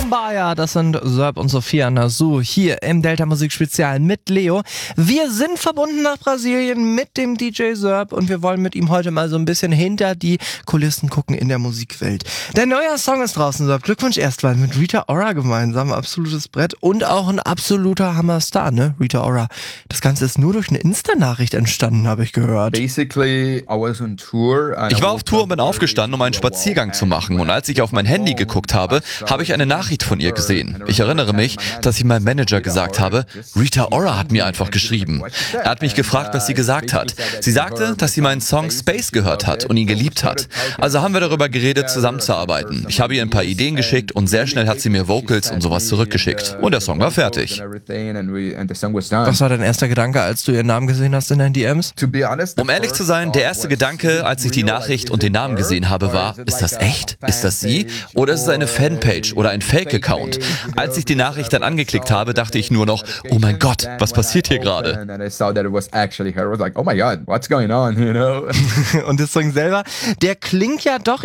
Kumbaya, das sind Zerb und Sophia Nasu hier im Delta Musik Spezial mit Leo. Wir sind verbunden nach Brasilien mit dem DJ Zerb und wir wollen mit ihm heute mal so ein bisschen hinter die Kulissen gucken in der Musikwelt. Der neue Song ist draußen, Zerb. Glückwunsch erstmal mit Rita Ora gemeinsam. Absolutes Brett und auch ein absoluter Hammerstar, ne? Rita Ora. Das Ganze ist nur durch eine Insta-Nachricht entstanden, habe ich gehört. Ich war auf Tour und bin aufgestanden, um einen Spaziergang zu machen. Und als ich auf mein Handy geguckt habe, habe ich eine Nachricht von ihr gesehen. Ich erinnere mich, dass ich meinem Manager gesagt habe, Rita Ora hat mir einfach geschrieben. Er hat mich gefragt, was sie gesagt hat. Sie sagte, dass sie meinen Song Space gehört hat und ihn geliebt hat. Also haben wir darüber geredet, zusammenzuarbeiten. Ich habe ihr ein paar Ideen geschickt und sehr schnell hat sie mir Vocals und sowas zurückgeschickt. Und der Song war fertig. Was war dein erster Gedanke, als du ihren Namen gesehen hast in deinen DMs? Um ehrlich zu sein, der erste Gedanke, als ich die Nachricht und den Namen gesehen habe, war, ist das echt? Ist das sie? Oder ist es eine Fanpage oder ein Fake-Account? Als ich die Nachricht dann angeklickt habe, dachte ich nur noch, oh mein Gott, was passiert hier gerade? Und der Song selber, der klingt ja doch